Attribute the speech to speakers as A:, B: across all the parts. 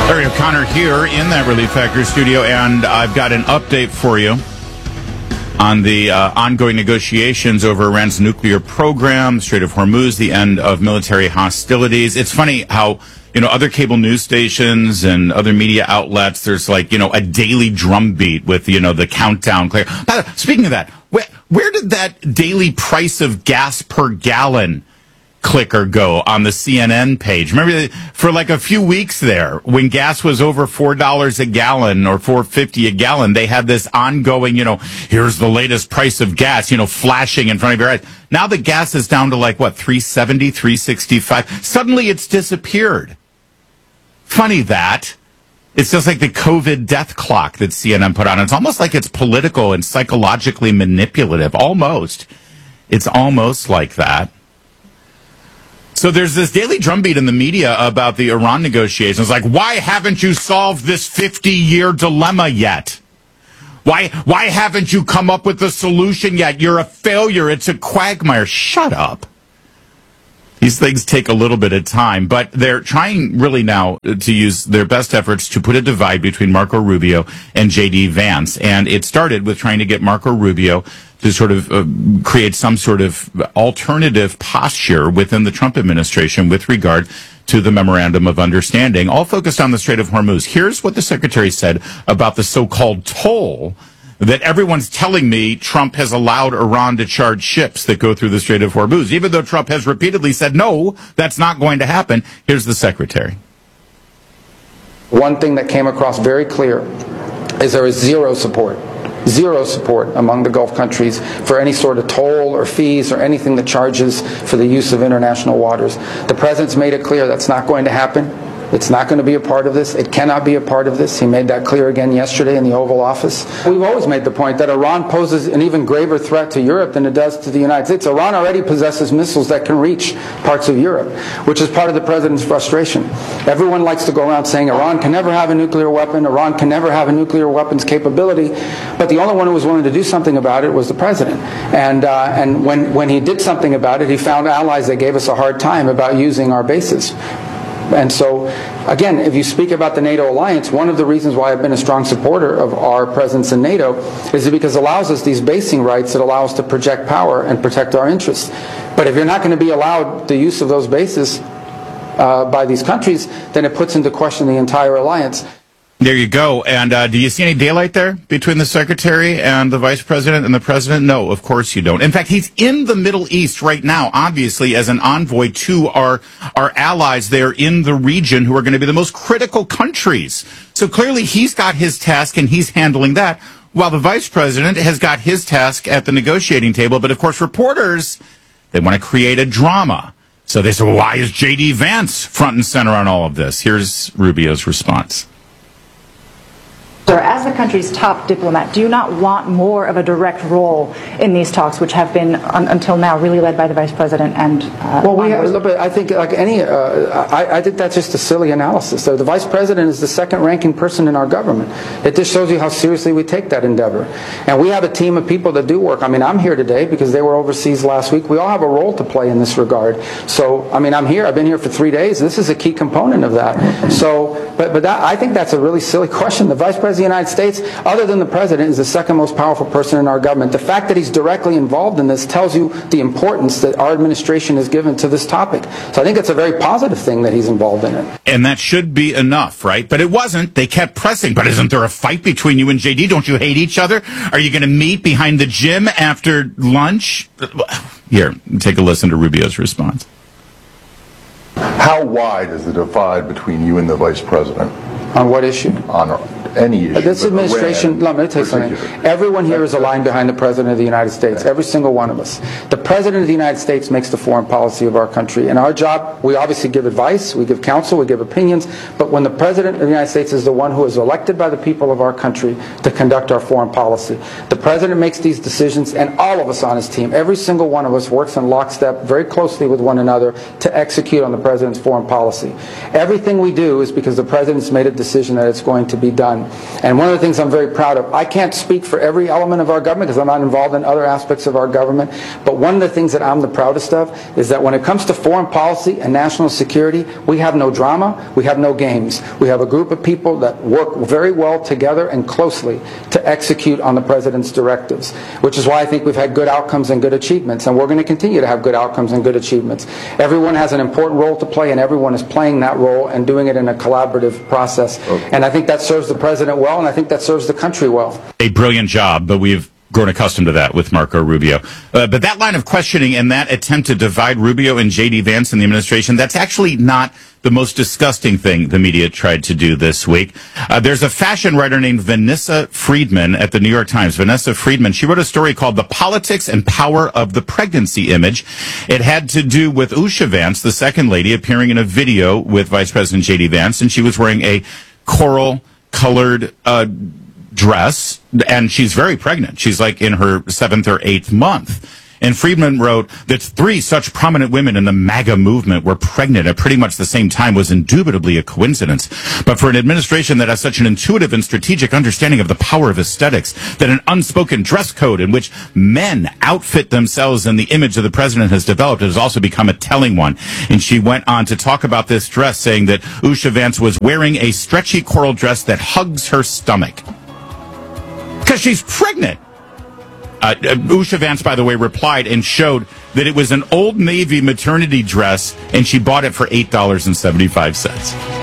A: Larry O'Connor here in that Relief Factor studio, and I've got an update for you on the ongoing negotiations over Iran's nuclear program, Strait of Hormuz, the end of military hostilities. It's funny how, other cable news stations and other media outlets, there's a daily drumbeat with, the countdown. Speaking of that, where did that daily price of gas per gallon clicker go on the CNN page? Remember, for a few weeks there, when gas was over $4 a gallon or $4.50 a gallon, they had this ongoing, here's the latest price of gas, flashing in front of your eyes. Now the gas is down to $3.70, $3.65. Suddenly it's disappeared. Funny that. It's just like the COVID death clock that CNN put on. It's almost like it's political and psychologically manipulative. Almost. It's almost like that. So there's this daily drumbeat in the media about the Iran negotiations. Why haven't you solved this 50-year dilemma yet? Why haven't you come up with a solution yet? You're a failure. It's a quagmire. Shut up. These things take a little bit of time, but they're trying really now to use their best efforts to put a divide between Marco Rubio and J.D. Vance. And it started with trying to get Marco Rubio to sort of create some sort of alternative posture within the Trump administration with regard to the Memorandum of Understanding, all focused on the Strait of Hormuz. Here's what the secretary said about the so-called toll that everyone's telling me Trump has allowed Iran to charge ships that go through the Strait of Hormuz, even though Trump has repeatedly said, no, that's not going to happen. Here's the secretary.
B: One thing that came across very clear is there is zero support among the Gulf countries for any sort of toll or fees or anything that charges for the use of international waters. The president's made it clear that's not going to happen. It's not going to be a part of this. It cannot be a part of this. He made that clear again yesterday in the Oval Office. We've always made the point that Iran poses an even graver threat to Europe than it does to the United States. Iran already possesses missiles that can reach parts of Europe, which is part of the president's frustration. Everyone likes to go around saying Iran can never have a nuclear weapon, Iran can never have a nuclear weapons capability, but the only one who was willing to do something about it was the president. And when he did something about it, he found allies that gave us a hard time about using our bases. And so, again, if you speak about the NATO alliance, one of the reasons why I've been a strong supporter of our presence in NATO is because it allows us these basing rights that allow us to project power and protect our interests. But if you're not going to be allowed the use of those bases by these countries, then it puts into question the entire alliance.
A: There you go. And do you see any daylight there between the secretary and the vice president and the president? No, of course you don't. In fact, he's in the Middle East right now, obviously, as an envoy to our allies there in the region who are going to be the most critical countries. So clearly he's got his task and he's handling that, while the vice president has got his task at the negotiating table. But of course, reporters, they want to create a drama. So they say, well, why is J.D. Vance front and center on all of this? Here's Rubio's response.
C: Sir, as the country's top diplomat, do you not want more of a direct role in these talks, which have been, until now, really led by the vice president and
B: I think I think that's just a silly analysis. So the vice president is the second-ranking person in our government. It just shows you how seriously we take that endeavor. And we have a team of people that do work. I mean, I'm here today because they were overseas last week. We all have a role to play in this regard. So, I mean, I'm here. I've been here for 3 days. This is a key component of that. So, but that, I think that's a really silly question. The vice president of the United States, other than the president, is the second most powerful person in our government. The fact that he's directly involved in this tells you the importance that our administration has given to this topic. So I think it's a very positive thing that he's involved in it.
A: And that should be enough, right? But it wasn't. They kept pressing. But isn't there a fight between you and JD? Don't you hate each other? Are you going to meet behind the gym after lunch? Here, take a listen to Rubio's response.
D: How wide is the divide between you and the vice president?
B: On what issue?
D: On any issue.
B: This administration, let me tell you something. Everyone here is aligned behind the President of the United States, every single one of us. The President of the United States makes the foreign policy of our country. And our job, we obviously give advice, we give counsel, we give opinions, but when the President of the United States is the one who is elected by the people of our country to conduct our foreign policy, the President makes these decisions, and all of us on his team, every single one of us works in lockstep very closely with one another to execute on the President's foreign policy. Everything we do is because the President's made a decision decision that it's going to be done. And one of the things I'm very proud of, I can't speak for every element of our government because I'm not involved in other aspects of our government, but one of the things that I'm the proudest of is that when it comes to foreign policy and national security, we have no drama, we have no games. We have a group of people that work very well together and closely to execute on the President's directives, which is why I think we've had good outcomes and good achievements, and we're going to continue to have good outcomes and good achievements. Everyone has an important role to play, and everyone is playing that role and doing it in a collaborative process. And I think that serves the President well, and I think that serves the country well.
A: A brilliant job, but we've grown accustomed to that with Marco Rubio. But that line of questioning and that attempt to divide Rubio and J.D. Vance in the administration, that's actually not the most disgusting thing the media tried to do this week. There's a fashion writer named Vanessa Friedman at the New York Times. Vanessa Friedman, she wrote a story called The Politics and Power of the Pregnancy Image. It had to do with Usha Vance, the second lady, appearing in a video with Vice President J.D. Vance, and she was wearing a coral-colored dress, and she's very pregnant. She's like in her 7th or 8th month. And Friedman wrote that 3 such prominent women in the MAGA movement were pregnant at pretty much the same time was indubitably a coincidence. But for an administration that has such an intuitive and strategic understanding of the power of aesthetics, that an unspoken dress code in which men outfit themselves in the image that the president has developed has also become a telling one. And she went on to talk about this dress, saying that Usha Vance was wearing a stretchy coral dress that hugs her stomach. Because she's pregnant. Usha Vance, by the way, replied and showed that it was an Old Navy maternity dress, and she bought it for $8.75.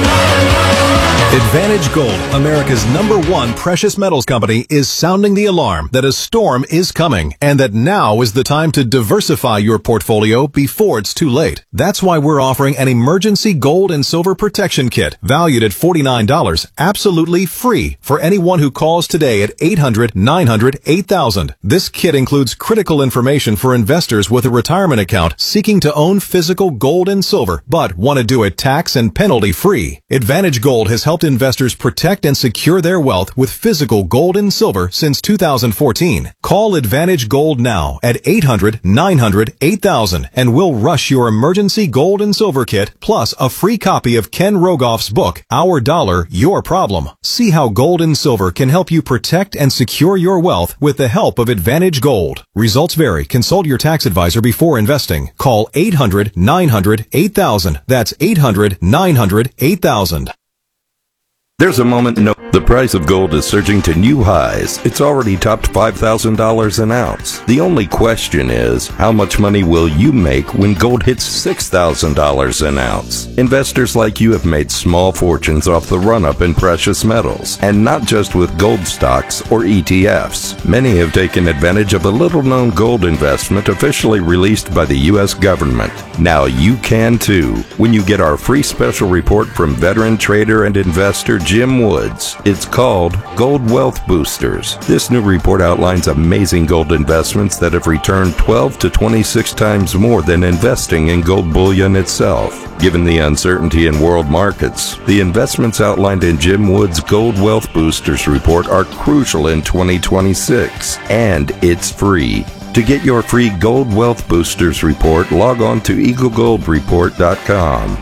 E: Advantage Gold, America's #1 precious metals company, is sounding the alarm that a storm is coming and that now is the time to diversify your portfolio before it's too late. That's why we're offering an emergency gold and silver protection kit valued at $49, absolutely free for anyone who calls today at 800-900-8000. This kit includes critical information for investors with a retirement account seeking to own physical gold and silver but want to do it tax and penalty free. Advantage Gold has helped investors protect and secure their wealth with physical gold and silver since 2014. Call Advantage Gold now at 800-900-8000 and we'll rush your emergency gold and silver kit plus a free copy of Ken Rogoff's book, Our Dollar, Your Problem. See how gold and silver can help you protect and secure your wealth with the help of Advantage Gold. Results vary. Consult your tax advisor before investing. Call 800-900-8000. That's 800-900-8000.
F: There's a moment the price of gold is surging to new highs. It's already topped $5,000 an ounce. The only question is, how much money will you make when gold hits $6,000 an ounce? Investors like you have made small fortunes off the run-up in precious metals, and not just with gold stocks or ETFs. Many have taken advantage of a little-known gold investment officially released by the U.S. government. Now you can too, when you get our free special report from veteran trader and investor Jim Woods. It's called Gold Wealth Boosters. This new report outlines amazing gold investments that have returned 12 to 26 times more than investing in gold bullion itself. Given the uncertainty in world markets, the investments outlined in Jim Woods' Gold Wealth Boosters report are crucial in 2026, and it's free. To get your free Gold Wealth Boosters report, log on to EagleGoldReport.com.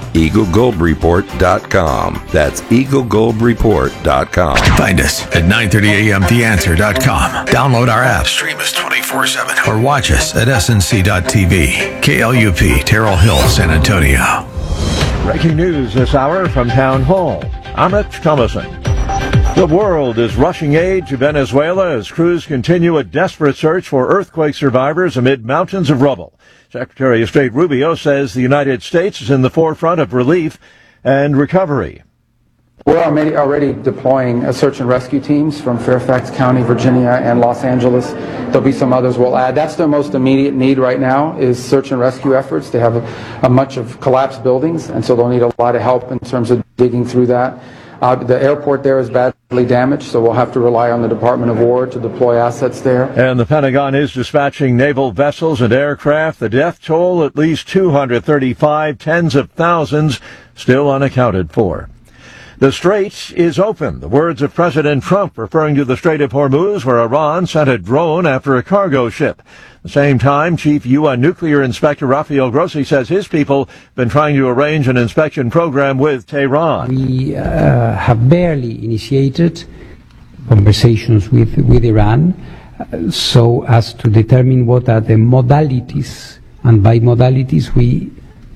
F: EagleGoldReport.com. That's EagleGoldReport.com.
G: Find us at 930amtheanswer.com. Download our app, stream us 24/7, or watch us at snc.tv. KLUP, Terrell Hill, San Antonio.
H: Breaking news this hour from Town Hall. I'm Rich Thomason. The world is rushing aid to Venezuela as crews continue a desperate search for earthquake survivors amid mountains of rubble. Secretary of State Rubio says the United States is in the forefront of relief and recovery.
B: We're already deploying search and rescue teams from Fairfax County, Virginia, and Los Angeles. There'll be some others we'll add. That's their most immediate need right now is search and rescue efforts. They have a much of collapsed buildings, and so they'll need a lot of help in terms of digging through that. The airport there is badly damaged, so we'll have to rely on the Department of War to deploy assets there.
H: And the Pentagon is dispatching naval vessels and aircraft. The death toll, at least 235, tens of thousands still unaccounted for. The Strait is open. The words of President Trump referring to the Strait of Hormuz, where Iran sent a drone after a cargo ship. At the same time, Chief UN Nuclear Inspector Rafael Grossi says his people have been trying to arrange an inspection program with Tehran.
I: We have barely initiated conversations with Iran so as to determine what are the modalities. And by modalities, we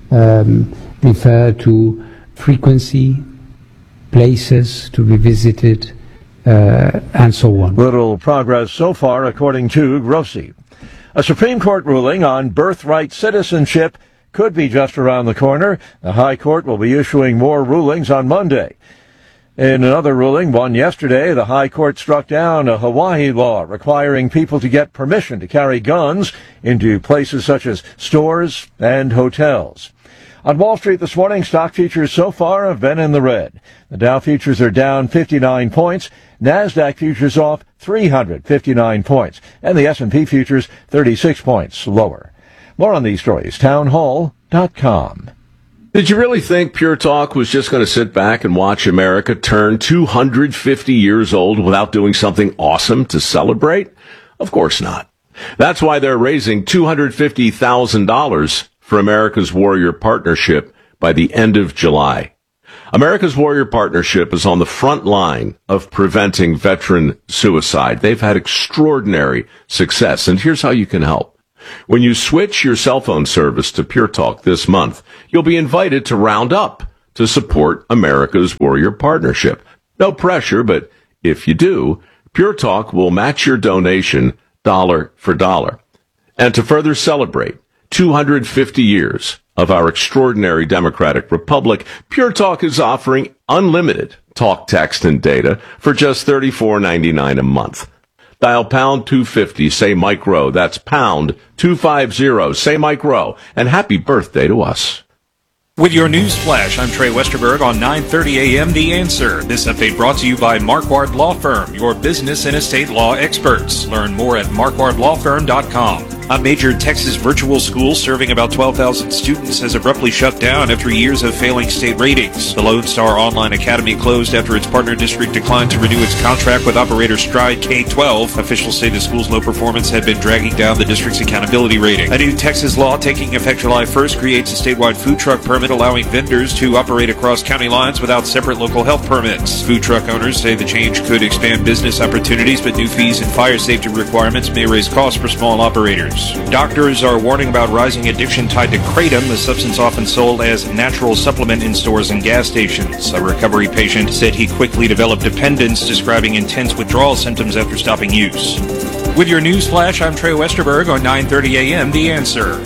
I: refer to frequency, places to be visited, and so on.
H: Little progress so far, according to Grossi. A Supreme Court ruling on birthright citizenship could be just around the corner. The High Court will be issuing more rulings on Monday. In another ruling, one yesterday, the High Court struck down a Hawaii law requiring people to get permission to carry guns into places such as stores and hotels. On Wall Street this morning, stock futures so far have been in the red. The Dow futures are down 59 points. NASDAQ futures off 359 points. And the S&P futures 36 points lower. More on these stories, townhall.com.
J: Did you really think Pure Talk was just going to sit back and watch America turn 250 years old without doing something awesome to celebrate? Of course not. That's why they're raising $250,000 for America's Warrior Partnership by the end of July. America's Warrior Partnership is on the front line of preventing veteran suicide. They've had extraordinary success, and here's how you can help. When you switch your cell phone service to Pure Talk this month, you'll be invited to round up to support America's Warrior Partnership. No pressure, but if you do, Pure Talk will match your donation dollar for dollar. And to further celebrate 250 years of our extraordinary democratic republic, Pure Talk is offering unlimited talk, text, and data for just $34.99 a month. Dial pound 250, say Mike Rowe. That's pound 250, say Mike Rowe. And happy birthday to us.
K: With your news flash, I'm Trey Westerberg on 9:30 a.m. The Answer. This update brought to you by Marquardt Law Firm, your business and estate law experts. Learn more at marquardtlawfirm.com. A major Texas virtual school serving about 12,000 students has abruptly shut down after years of failing state ratings. The Lone Star Online Academy closed after its partner district declined to renew its contract with operator Stride K-12. Officials say the school's low performance had been dragging down the district's accountability rating. A new Texas law taking effect July 1st creates a statewide food truck permit allowing vendors to operate across county lines without separate local health permits. Food truck owners say the change could expand business opportunities, but new fees and fire safety requirements may raise costs for small operators. Doctors are warning about rising addiction tied to Kratom, a substance often sold as natural supplement in stores and gas stations. A recovery patient said he quickly developed dependence, describing intense withdrawal symptoms after stopping use. With your news flash, I'm Trey Westerberg on 9:30 a.m. The Answer.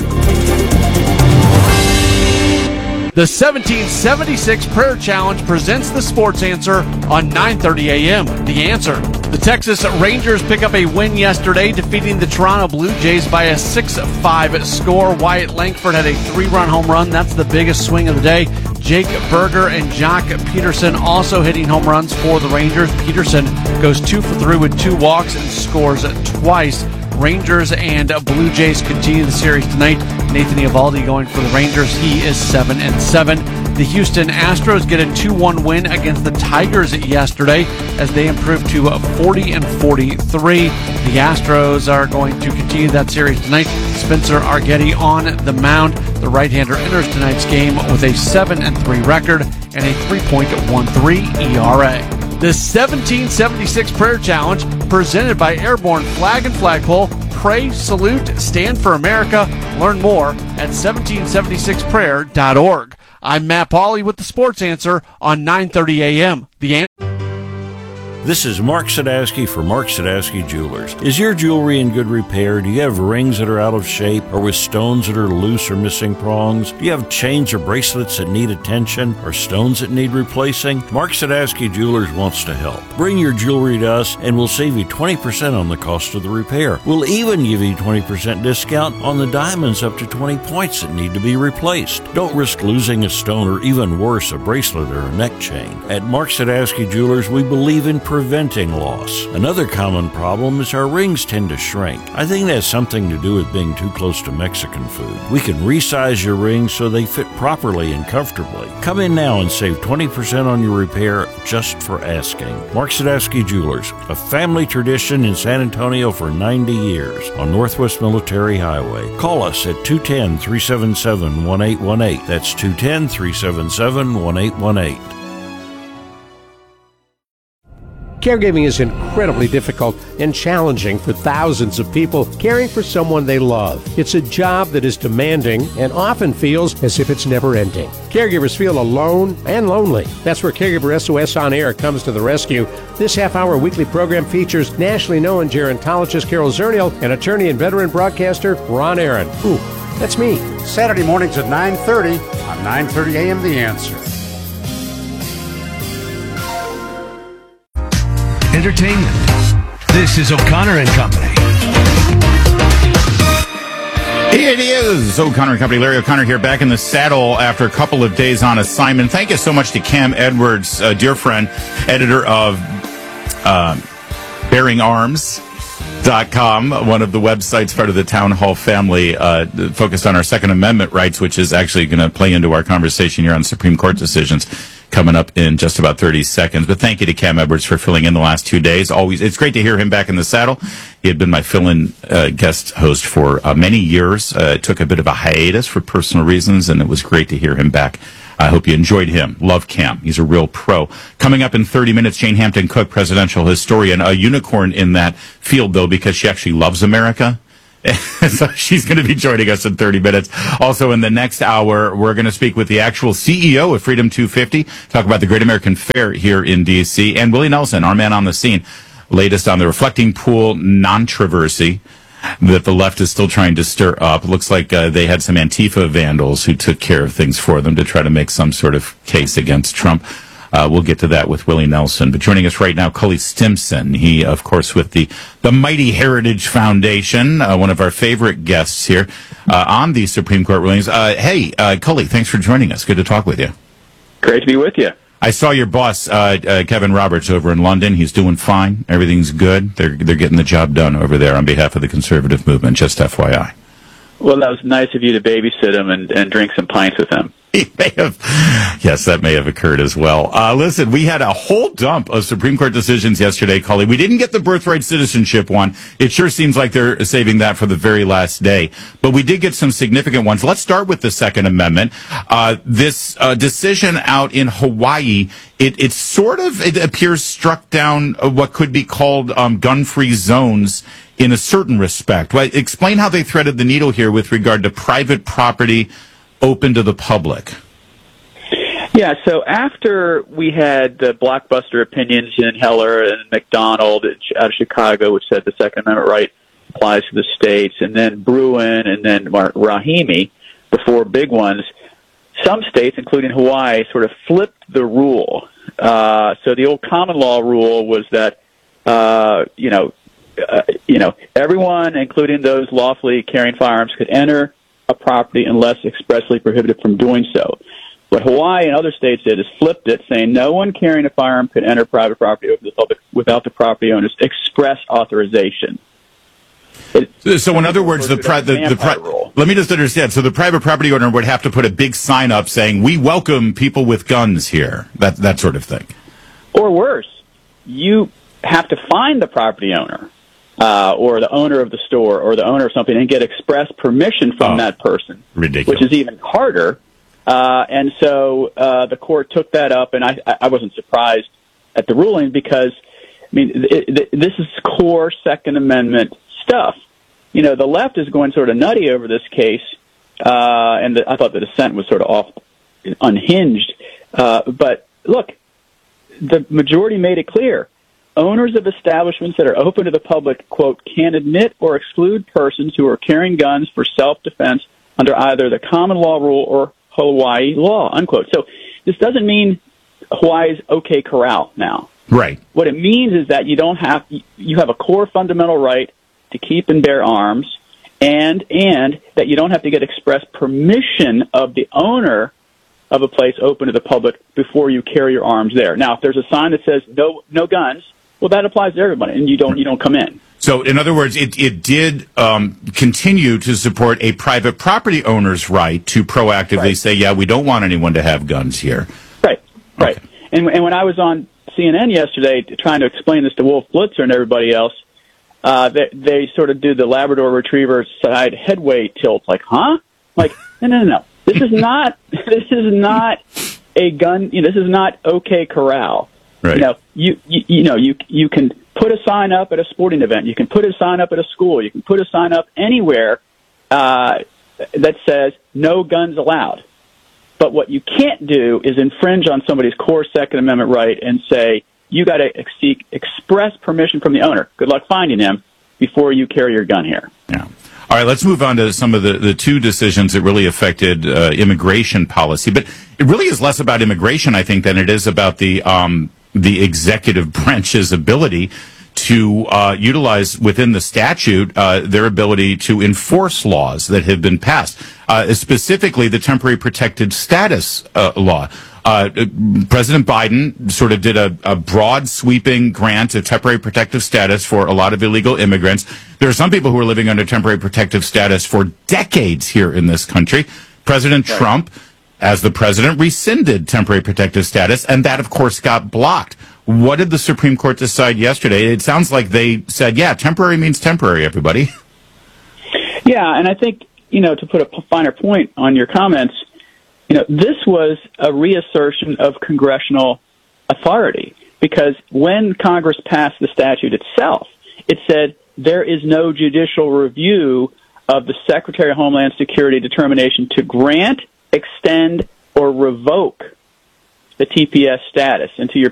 L: The 1776 Prayer Challenge presents the Sports Answer on 9:30 a.m. The Answer. The Texas Rangers pick up a win yesterday, defeating the Toronto Blue Jays by a 6-5 score. Wyatt Langford had a 3-run home run. That's the biggest swing of the day. Jake Berger and Jock Peterson also hitting home runs for the Rangers. Peterson goes 2 for 3 with 2 walks and scores twice. Rangers and Blue Jays continue the series tonight. Nathan Eovaldi going for the Rangers. He is 7-7. The Houston Astros get a 2-1 win against the Tigers yesterday as they improve to 40-43. The Astros are going to continue that series tonight. Spencer Arguetti on the mound. The right-hander enters tonight's game with a 7-3 record and a 3.13 ERA. The 1776 Prayer Challenge, presented by Airborne Flag and Flagpole. Pray, salute, stand for America. Learn more at 1776prayer.org. I'm Matt Pauley with the Sports Answer on 9:30 a.m.
M: This is Mark Sadowski for Mark Sadowski Jewelers. Is your jewelry in good repair? Do you have rings that are out of shape or with stones that are loose or missing prongs? Do you have chains or bracelets that need attention or stones that need replacing? Mark Sadowski Jewelers wants to help. Bring your jewelry to us and we'll save you 20% on the cost of the repair. We'll even give you 20% discount on the diamonds up to 20 points that need to be replaced. Don't risk losing a stone or even worse, a bracelet or a neck chain. At Mark Sadowski Jewelers, we believe in preventing loss. Another common problem is our rings tend to shrink. I think that has something to do with being too close to Mexican food. We can resize your rings so they fit properly and comfortably. Come in now and save 20% on your repair just for asking. Mark Sadowski Jewelers, a family tradition in San Antonio for 90 years on Northwest Military Highway. Call us at 210-377-1818. That's 210-377-1818.
N: Caregiving is incredibly difficult and challenging for thousands of people caring for someone they love. It's a job that is demanding and often feels as if it's never ending. Caregivers feel alone and lonely. That's where Caregiver SOS On Air comes to the rescue. This half-hour weekly program features nationally known gerontologist Carol Zernial and attorney and veteran broadcaster Ron Aaron. Ooh, that's me.
O: Saturday mornings at 9:30 on 9:30 a.m. The Answer.
G: Entertainment. This is O'Connor and Company.
A: It is O'Connor and Company. Larry O'Connor here, back in the saddle after a couple of days on assignment. Thank you so much to Cam Edwards, a dear friend, editor of BearingArms.com, one of the websites part of the Town Hall family, focused on our Second Amendment rights, which is actually going to play into our conversation here on Supreme Court decisions coming up in just about 30 seconds. But thank you to Cam Edwards for filling in the last 2 days. Always, it's great to hear him back in the saddle. He had been my fill-in guest host for many years. Took a bit of a hiatus for personal reasons, and it was great to hear him back. I hope you enjoyed him. Love Cam. He's a real pro. Coming up in 30 minutes, Jane Hampton Cook, presidential historian, a unicorn in that field, though, because she actually loves America. So she's going to be joining us in 30 minutes. Also, in the next hour, we're going to speak with the actual CEO of Freedom 250, talk about the Great American Fair here in D.C., and Willie Nelson, our man on the scene, latest on the reflecting pool controversy that the left is still trying to stir up. Looks like they had some Antifa vandals who took care of things for them to try to make some sort of case against Trump. We'll get to that with Willie Nelson. But joining us right now, Cully Stimson. He, of course, with the Mighty Heritage Foundation, one of our favorite guests here on the Supreme Court rulings. Hey, Cully, thanks for joining us. Good to talk with you.
P: Great to be with you.
A: I saw your boss, Kevin Roberts, over in London. He's doing fine. Everything's good. They're getting the job done over there on behalf of the conservative movement, just FYI.
P: Well, that was nice of you to babysit him and drink some pints with him.
A: He may have, yes, that may have occurred as well. Listen, we had a whole dump of Supreme Court decisions yesterday, Cully. We didn't get the birthright citizenship one. It sure seems like they're saving that for the very last day. But we did get some significant ones. Let's start with the Second Amendment. This decision out in Hawaii, it appears struck down what could be called gun-free zones in a certain respect. Right? Explain how they threaded the needle here with regard to private property open to the public.
P: Yeah, so after we had the blockbuster opinions in Heller and McDonald out of Chicago, which said the Second Amendment right applies to the states, and then Bruin and then Rahimi, the four big ones, some states, including Hawaii, sort of flipped the rule. So the old common law rule was that, everyone, including those lawfully carrying firearms, could enter a property unless expressly prohibited from doing so. What Hawaii and other states did is flipped it, saying no one carrying a firearm could enter private property open to the public without the property owner's express authorization.
A: So in other words, let me just understand. So the private property owner would have to put a big sign up saying, "We welcome people with guns here," that sort of thing.
P: Or worse, you have to find the property owner. Or the owner of the store or the owner of something and get express permission from that person.
A: Ridiculous.
P: Which is even harder. And so the court took that up, and I wasn't surprised at the ruling because, this is core Second Amendment stuff. The left is going sort of nutty over this case, and I thought the dissent was sort of unhinged. But look, the majority made it clear. Owners of establishments that are open to the public, quote, can admit or exclude persons who are carrying guns for self-defense under either the common law rule or Hawaii law, unquote. So this doesn't mean Hawaii's OK corral now.
A: Right.
P: What it means is that you have a core fundamental right to keep and bear arms, and that you don't have to get express permission of the owner of a place open to the public before you carry your arms there. Now, if there's a sign that says no guns, well, that applies to everybody, and you don't come in.
A: So, in other words, it did continue to support a private property owner's right to proactively say, yeah, we don't want anyone to have guns here.
P: Right. And when I was on CNN yesterday trying to explain this to Wolf Blitzer and everybody else, they sort of do the Labrador Retriever side headway tilt, like, huh? Like, no. This is not a gun. This is not OK Corral.
A: Right.
P: You can put a sign up at a sporting event. You can put a sign up at a school. You can put a sign up anywhere that says no guns allowed. But what you can't do is infringe on somebody's core Second Amendment right and say, you got to seek express permission from the owner. Good luck finding him before you carry your gun here.
A: Yeah. All right, let's move on to some of the two decisions that really affected immigration policy. But it really is less about immigration, I think, than it is about the executive branch's ability to utilize within the statute their ability to enforce laws that have been passed, specifically the temporary protected status law. President Biden sort of did a broad sweeping grant of temporary protective status for a lot of illegal immigrants. There are some people who are living under temporary protective status for decades here in this country. President Trump, as the president, rescinded temporary protective status, and that, of course, got blocked. What did the Supreme Court decide yesterday? It sounds like they said, yeah, temporary means temporary, everybody.
P: Yeah, and I think, to put a finer point on your comments, this was a reassertion of congressional authority, because when Congress passed the statute itself, it said there is no judicial review of the Secretary of Homeland Security determination to grant, extend, or revoke the TPS status. And to your